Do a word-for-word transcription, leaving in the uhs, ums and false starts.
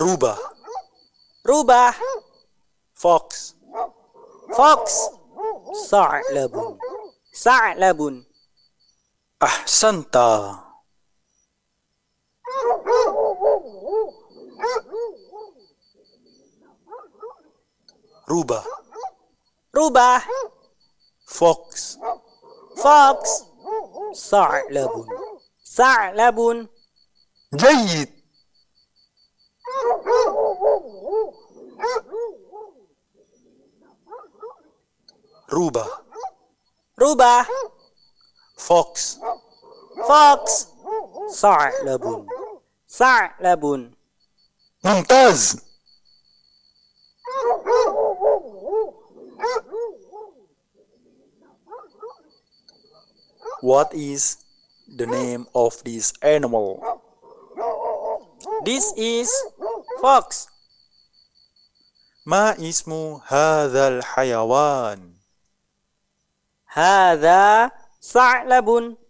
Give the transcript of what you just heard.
Rubah. Rubah. Fox. Fox. Sa'labun. Sa'labun. Ahsanta. Rubah. Rubah. Fox. Fox. Sa'labun. Sa'labun. جيد. Rubah. Rubah. Fox. Fox. Sa'labun. Sa'labun. ممتاز. What is the name of this animal? This is fox. ما اسم هذا الحيوان؟ هذا ثعلب.